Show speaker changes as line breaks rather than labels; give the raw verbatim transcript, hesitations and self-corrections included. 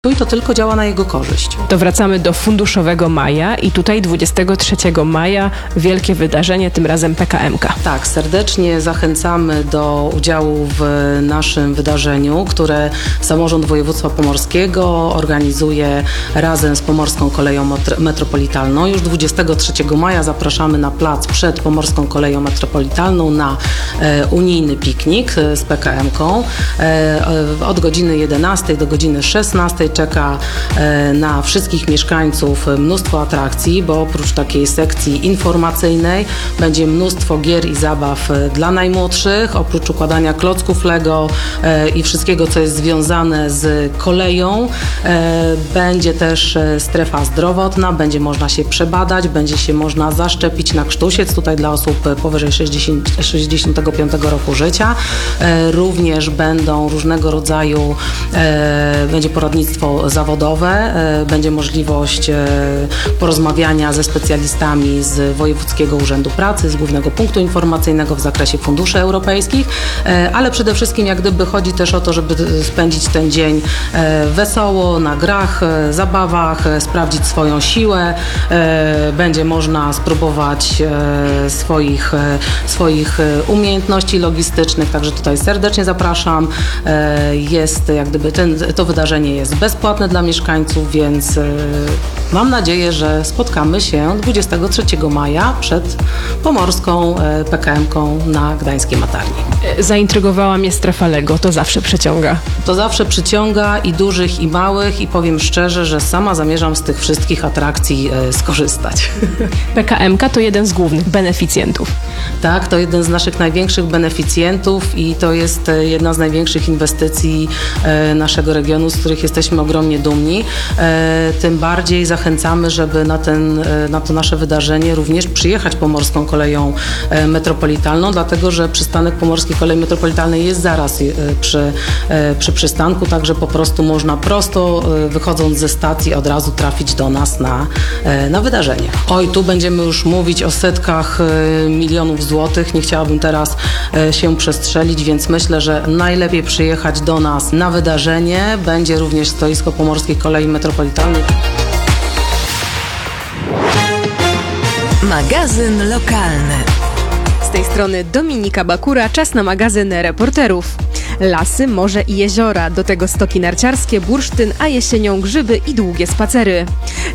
I to tylko działa na jego korzyść.
To wracamy do funduszowego maja i tutaj dwudziestego trzeciego maja wielkie wydarzenie, tym razem P K M K.
Tak, serdecznie zachęcamy do udziału w naszym wydarzeniu, które Samorząd Województwa Pomorskiego organizuje razem z Pomorską Koleją Metropolitalną. Już dwudziestego trzeciego maja zapraszamy na plac przed Pomorską Koleją Metropolitalną na e, unijny piknik z P K M ką. E, od godziny jedenastej do godziny szesnastej czeka e, na wszystkich mieszkańców mnóstwo atrakcji, bo oprócz takiej sekcji informacyjnej będzie mnóstwo gier i zabaw dla najmłodszych, oprócz układania klocków Lego e, i wszystkiego, co jest związane z koleją. E, będzie też strefa zdrowotna, będzie można się przebadać, będzie się można zaszczepić na krztusiec, tutaj dla osób powyżej sześćdziesiątego piątego roku życia. E, również będą różnego rodzaju, e, będzie poradnictwo zawodowe, e, będzie możliwość e, porozmawiania ze specjalistami z Wojewódzkiego Urzędu Pracy, z Głównego Punktu Informacyjnego w zakresie funduszy europejskich, e, ale przede wszystkim jak gdyby chodzi też o to, żeby spędzić ten dzień e, wesoło, na grach, e, zabawach, e, sprawdzić swoją siłę, e, będzie można spróbować e, swoich, e, swoich umiejętności logistycznych, także tutaj serdecznie zapraszam. E, jest jak gdyby ten, to wydarzenie jest bezpłatne dla mieszkańców, więc e, mam nadzieję, że spotkamy się dwudziestego trzeciego maja przed Pomorską e, P K M ką na Gdańskiej Matarni.
Zaintrygowała mnie strefa Lego, to zawsze przyciąga.
To zawsze przyciąga i dużych, i małych, i powiem szczerze, że sama zamierzam z tych wszystkich atrakcji e, skorzystać.
P K M K to jeden z głównych beneficjentów.
Tak, to jeden z naszych największych beneficjentów i to jest e, jedna z największych inwestycji e, naszego regionu, z których jesteśmy ogromnie dumni. E, tym bardziej zachęcamy, żeby na, ten, e, na to nasze wydarzenie również przyjechać Pomorską Koleją e, Metropolitalną, dlatego że przystanek Pomorskiej Kolei Metropolitalnej jest zaraz e, przy, e, przy przystanku, także po prostu można prosto e, wychodząc ze stacji od razu trafić do nas na, e, na wydarzenie. Oj, tu będziemy już mówić o setkach e, milionów złotych. Nie chciałabym teraz e, się przestrzelić, więc myślę, że najlepiej przyjechać do nas na wydarzenie. Będzie również stoisko Pomorskiej Kolei Metropolitalnej.
Magazyn lokalny.
Z tej strony Dominika Bakura, czas na magazyn reporterów. Lasy, morze i jeziora, do tego stoki narciarskie, bursztyn, a jesienią grzyby i długie spacery.